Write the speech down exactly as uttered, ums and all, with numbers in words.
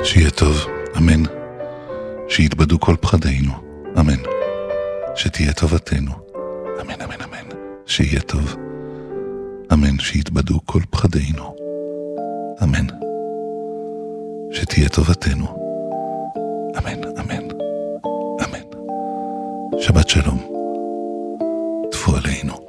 שיהיה טוב, אמן. שיתבדו כל פחדינו, אמן. שתהיה טובתנו, אמן, אמן, אמן. שיהיה טוב, אמן. שיתבדו כל פחדינו, אמן. שתהיה טובתנו, אמן, אמן, אמן. שבת שלום, תפו עלינו.